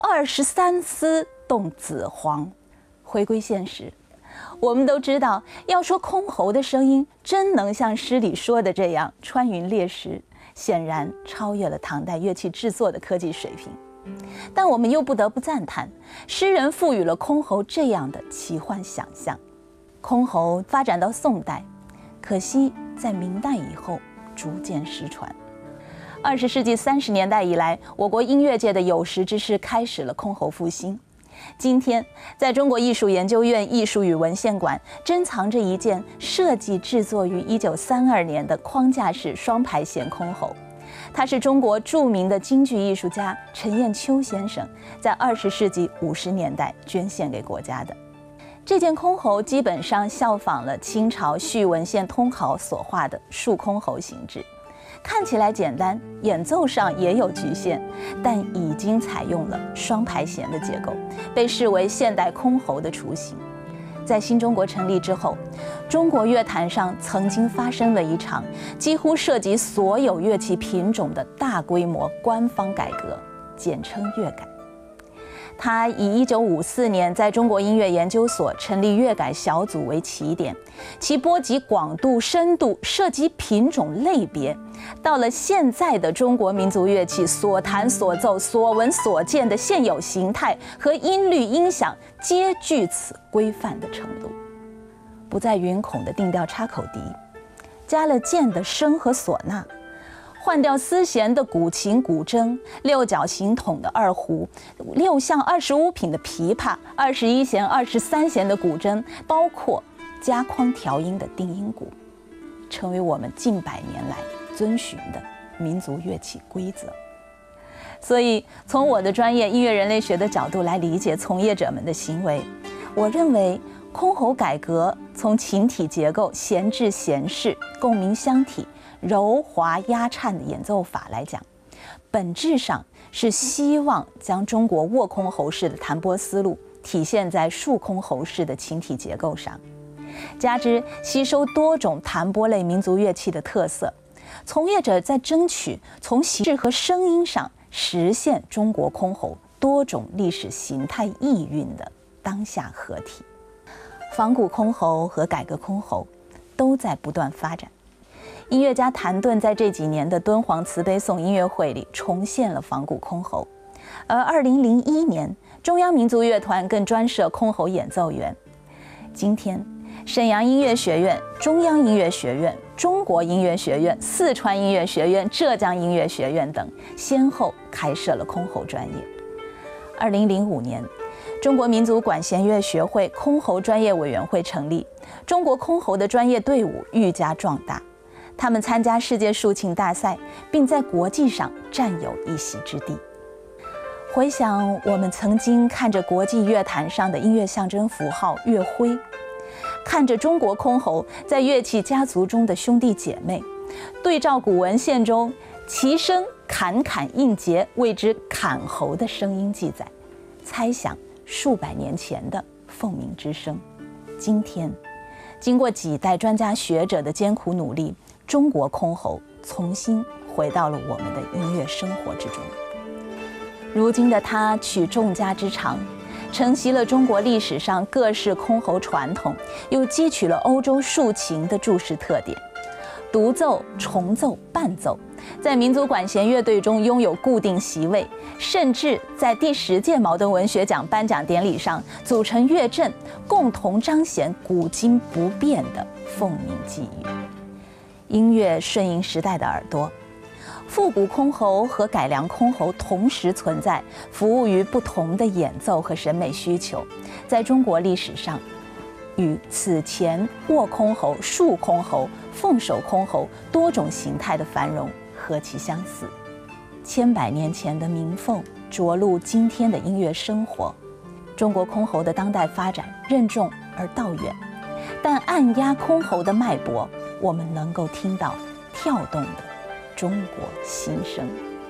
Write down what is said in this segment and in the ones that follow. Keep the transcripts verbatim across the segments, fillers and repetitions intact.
二十三丝动子黄。回归现实，我们都知道，要说箜篌的声音真能像诗里说的这样穿云裂石，显然超越了唐代乐器制作的科技水平。但我们又不得不赞叹，诗人赋予了箜篌这样的奇幻想象。箜篌发展到宋代，可惜在明代以后逐渐失传。二十世纪三十年代以来，我国音乐界的有识之士开始了箜篌复兴。今天，在中国艺术研究院艺术与文献馆珍藏着一件设计制作于一九三二年的框架式双排弦箜篌。它是中国著名的京剧艺术家陈彦秋先生在二十世纪五十年代捐献给国家的。这件箜篌基本上效仿了清朝徐文献通考所画的竖箜篌形制，看起来简单，演奏上也有局限，但已经采用了双排弦的结构，被视为现代箜篌的雏形。在新中国成立之后，中国乐坛上曾经发生了一场几乎涉及所有乐器品种的大规模官方改革，简称乐改。他以一九五四年在中国音乐研究所成立乐改小组为起点，其波及广度、深度，涉及品种类别，到了现在的中国民族乐器所弹所奏、所闻所见的现有形态和音律音响皆据此规范的程度。不再云孔的定调插口笛，加了键的笙和唢呐，换掉丝弦的古琴、古筝，六角形筒的二胡，六项二十五品的琵琶，二十一弦、二十三弦的古筝，包括加框调音的定音鼓，成为我们近百年来遵循的民族乐器规则。所以，从我的专业音乐人类学的角度来理解从业者们的行为，我认为箜篌改革从琴体结构、弦质弦势、共鸣箱体、柔滑压颤的演奏法来讲，本质上是希望将中国握箜篌式的弹拨思路体现在竖箜篌式的琴体结构上，加之吸收多种弹拨类民族乐器的特色，从业者在争取从形式和声音上实现中国箜篌多种历史形态意蕴的当下合体。仿古箜篌和改革箜篌都在不断发展。音乐家谭盾在这几年的敦煌慈悲颂音乐会里重现了仿古箜篌，而二零零一年中央民族乐团更专设箜篌演奏员。今天，沈阳音乐学院、中央音乐学院、中国音乐学院、四川音乐学院、浙江音乐学院等先后开设了箜篌专业。二零零五年，中国民族管弦乐学会箜篌专业委员会成立，中国箜篌的专业队伍愈加壮大。他们参加世界竖琴大赛，并在国际上占有一席之地。回想我们曾经看着国际乐坛上的音乐象征符号乐徽，看着中国箜篌在乐器家族中的兄弟姐妹，对照古文献中其声坎坎应节谓之坎篌的声音记载，猜想数百年前的凤鸣之声。今天，经过几代专家学者的艰苦努力，中国箜篌重新回到了我们的音乐生活之中。如今的它取众家之长，承袭了中国历史上各式箜篌传统，又汲取了欧洲竖琴的注释特点。独奏、重奏、伴奏，在民族管弦乐队中拥有固定席位，甚至在第十届茅盾文学奖颁奖典礼上组成乐阵，共同彰显古今不变的凤鸣寄语。音乐顺应时代的耳朵，复古箜篌和改良箜篌同时存在，服务于不同的演奏和审美需求，在中国历史上与此前握箜篌、竖箜篌、凤手箜篌多种形态的繁荣何其相似。千百年前的鸣凤着陆今天的音乐生活，中国箜篌的当代发展任重而道远，但按压箜篌的脉搏，我们能够听到跳动的中国心声。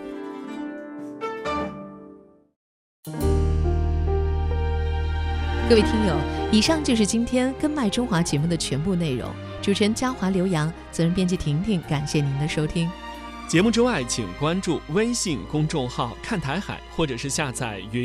各位听友，以上就是今天根脉中华节目的全部内容。主持人嘉华、刘洋，责任编辑婷婷，感谢您的收听。 节目之外，请关注微信公众号“看台海”，或者是下载云